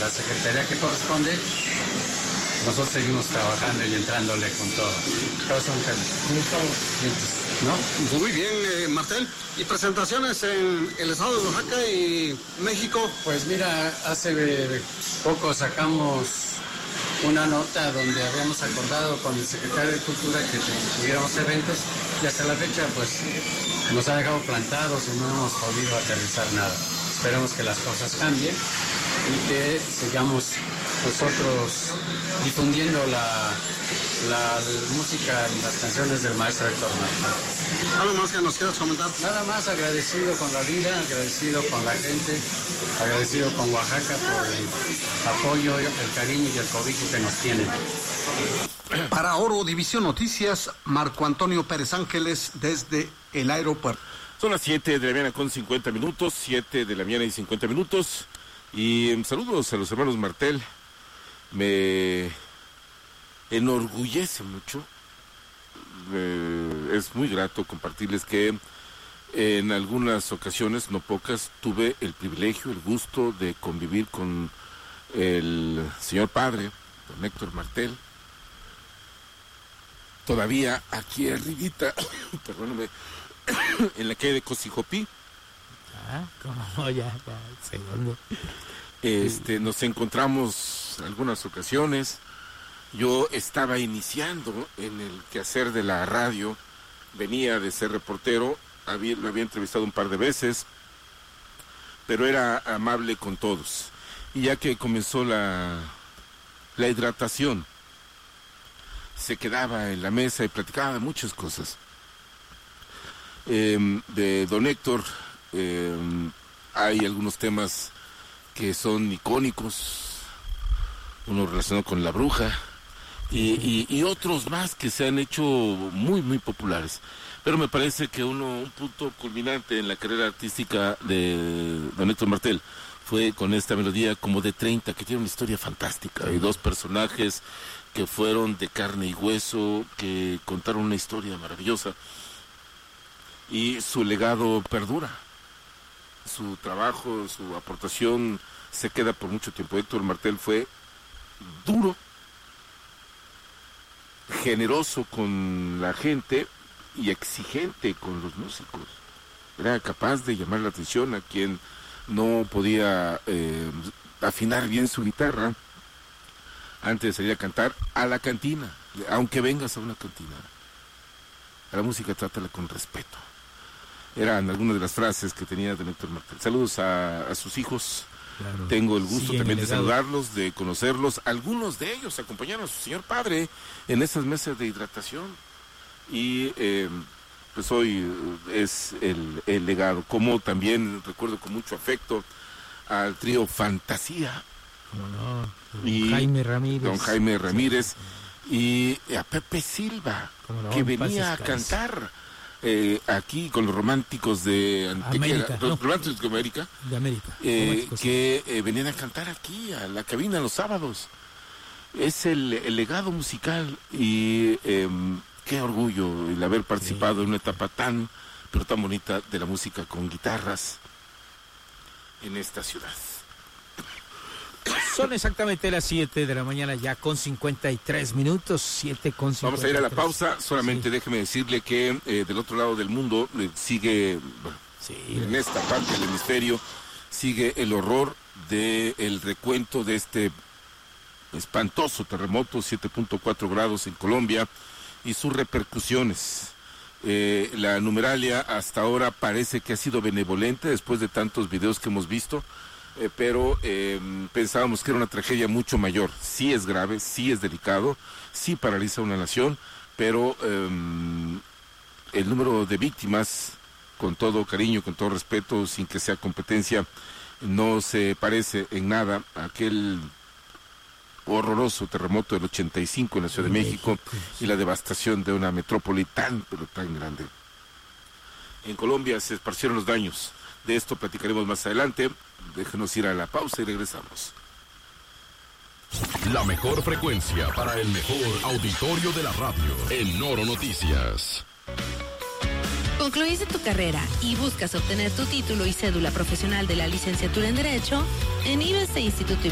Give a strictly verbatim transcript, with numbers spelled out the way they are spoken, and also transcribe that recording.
la secretaría que corresponde, nosotros seguimos trabajando y entrándole con todo. ¿Cómo estamos? ¿No? Muy bien, eh, Martel. ¿Y presentaciones en el estado de Oaxaca y México? Pues mira, hace poco sacamos una nota donde habíamos acordado con el secretario de Cultura que tuviéramos eventos y hasta la fecha pues nos ha dejado plantados y no hemos podido aterrizar nada. Esperemos que las cosas cambien y que sigamos nosotros difundiendo la, la música y las canciones del maestro Héctor Martel. ¿Algo más que nos quieras comentar? Nada más, agradecido con la vida, agradecido con la gente, agradecido con Oaxaca por el apoyo, el cariño y el cobijo que nos tienen. Para Oro División Noticias, Marco Antonio Pérez Ángeles desde el aeropuerto. Son las siete de la mañana con cincuenta minutos, siete de la mañana y cincuenta minutos. Y um, saludos a los hermanos Martel. Me enorgullece mucho. Eh, es muy grato compartirles que en algunas ocasiones, no pocas, tuve el privilegio, el gusto de convivir con el señor padre, don Héctor Martel. Todavía aquí arribita, perdóname, en la calle de Cosijopí. Ah, como ya, ya, segundo. Este, nos encontramos algunas ocasiones. Yo estaba iniciando en el quehacer de la radio, venía de ser reportero, había, lo había entrevistado un par de veces, pero era amable con todos. Y ya que comenzó la, la hidratación, se quedaba en la mesa y platicaba de muchas cosas. Eh, de don Héctor, eh, hay algunos temas que son icónicos, uno relacionado con la bruja, y, y, y otros más que se han hecho muy, muy populares. Pero me parece que uno, un punto culminante en la carrera artística de don Héctor Martel fue con esta melodía como de treinta, que tiene una historia fantástica. Hay dos personajes que fueron de carne y hueso, que contaron una historia maravillosa, y su legado perdura. Su trabajo, su aportación se queda por mucho tiempo. Héctor Martel fue duro, generoso con la gente y exigente con los músicos. Era capaz de llamar la atención a quien no podía eh, afinar bien su guitarra antes de salir a cantar a la cantina. Aunque vengas a una cantina, a la música trátala con respeto. Eran algunas de las frases que tenía don Héctor Martel. Saludos a, a sus hijos. Claro. Tengo el gusto sí, también de saludarlos, de conocerlos. Algunos de ellos acompañaron a su señor padre en esas mesas de hidratación. Y eh, pues hoy es el, el legado. Como también recuerdo con mucho afecto al trío Fantasía. ¿Cómo no? Don y Jaime Ramírez. Don Jaime Ramírez. Sí. Y a Pepe Silva, no, que venía a cantar. Eh, aquí con los románticos de Antequera, América, los no. románticos de América, de América eh, que eh, venían a cantar aquí a la cabina los sábados. Es el, el legado musical y eh, qué orgullo el haber participado sí. en una etapa tan, pero tan bonita de la música con guitarras en esta ciudad. Son exactamente las siete de la mañana ya con cincuenta y tres minutos, siete con cincuenta y tres. Vamos a ir a la pausa, solamente sí. déjeme decirle que eh, del otro lado del mundo eh, sigue, bueno, sí. en esta parte del hemisferio, sigue el horror del recuento de este espantoso terremoto, siete punto cuatro grados en Colombia, y sus repercusiones. Eh, la numeralia hasta ahora parece que ha sido benevolente después de tantos videos que hemos visto. Eh, pero eh, pensábamos que era una tragedia mucho mayor. Sí es grave, sí es delicado, sí paraliza una nación, pero eh, el número de víctimas, con todo cariño, con todo respeto, sin que sea competencia, no se parece en nada a aquel horroroso terremoto del ochenta y cinco en la Ciudad de México y la devastación de una metrópoli tan, pero tan grande. En Colombia se esparcieron los daños. De esto platicaremos más adelante. Déjenos ir a la pausa y regresamos. La mejor frecuencia para el mejor auditorio de la radio. En Oro Noticias. ¿Concluiste tu carrera y buscas obtener tu título y cédula profesional de la licenciatura en Derecho? En I B S Instituto